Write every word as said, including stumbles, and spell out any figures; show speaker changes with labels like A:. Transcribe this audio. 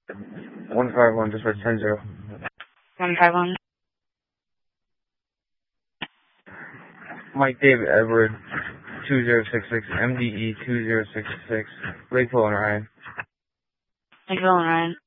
A: one five one, dispatch ten zero.
B: one five one.
A: Mike David Edward, two zero six six, M D E two zero six six, Lakeville and Ryan.
B: Lakeville and Ryan.